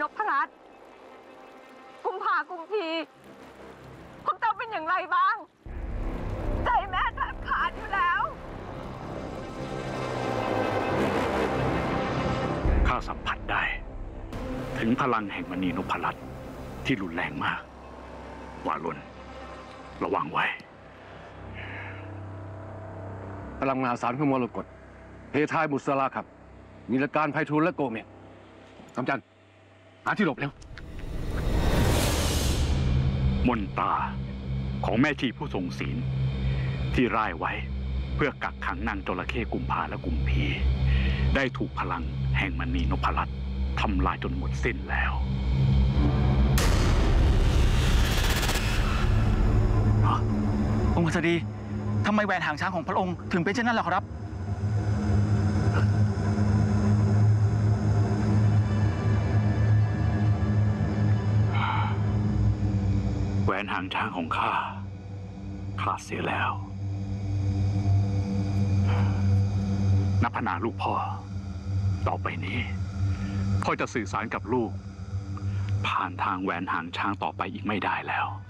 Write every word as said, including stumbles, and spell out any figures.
พรัตน์กุมภากุมพีพวกเจ้าเป็นอย่างไรบ้างใจแม่แทบขาดอยู่แล้วข้าสัมผัสได้ถึงพลังแห่งมณีนพรัตน์ที่รุนแรงมากวาลนระวังไว้พลังมหาศาลของมรกตเพทายบุษราครับมีรการไพฑูรย์และโกเมศกำจันหาที่หลบเร็วมนตราของแม่ชีผู้ทรงศีลที่ร่ายไว้เพื่อกักขังนางจระเข้กุมภาและกุมพีได้ถูกพลังแห่งมณีนพรัตน์ทำลายจนหมดสิ้นแล้วองค์อัศดีทำไมแหวนหางช้างของพระองค์ถึงเป็นเช่นนั้นล่ะครับแหวนหางช้างของข้าขาดเสียแล้วนับพนาลูกพ่อต่อไปนี้พ่อจะสื่อสารกับลูกผ่านทางแหวนหางช้างต่อไปอีกไม่ได้แล้ว